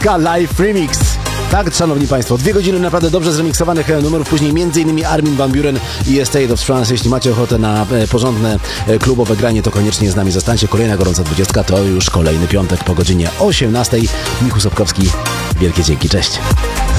Live Remix. Tak, szanowni państwo, 2 godziny naprawdę dobrze zremiksowanych numerów, później m.in. Armin van Buuren i A State of Trance. Jeśli macie ochotę na porządne klubowe granie, to koniecznie z nami zostańcie. Kolejna gorąca 20 to już kolejny piątek po godzinie 18. Michał Sobkowski, wielkie dzięki, cześć.